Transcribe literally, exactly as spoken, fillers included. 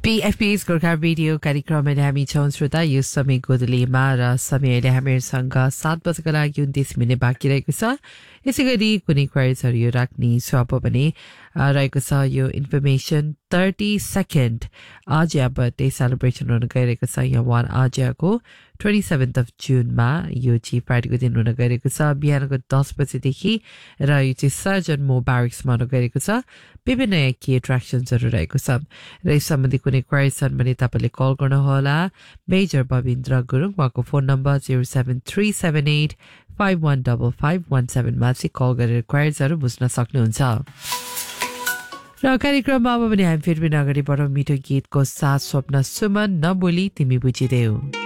पीएफपी's Gorkha radio कार्यक्रममा हामी छौं श्रोता यो समय गोदलीमा र समयले हामीसँग सात बजेको लागि उन्तीस मिनेट बाँकी रहेको छ यसैगरी कुनै क्वेरीजहरु यो राख्ने स्वप पनि रहेको छ यो इन्फर्मेसन thirty second आज्या बर्थडे सेलिब्रेसन हुन गइरहेको छ यहाँ वान आज्याको twenty-seventh of June मा यो चाहिँ पार्टीको दिन हुन गइरहेको छ बिहानको दस बजेदेखि र यो चाहिँ सर्जन मो ब्यारिक्समा हुन गइरहेको छ विभिन्न के एट्र्याक्सन्सहरु रहेको छ र यस सम्बन्धी कुनै क्वेरी छन् भने तपाईले कल गर्नुहोला मेजर बबिन्द्र गुरुङ उहाँको phone number zero seven three seven eight five one five five one seven मा चाहिँ कल गरेर क्वेरीजहरु बुझ्न सक्नुहुन्छ र कार्यक्रममा अब पनि हामी फेरि पनि अगाडि बढौं मिठो गीतको साथ स्वप्न सुमन नबोली तिमी बुझिदेऊ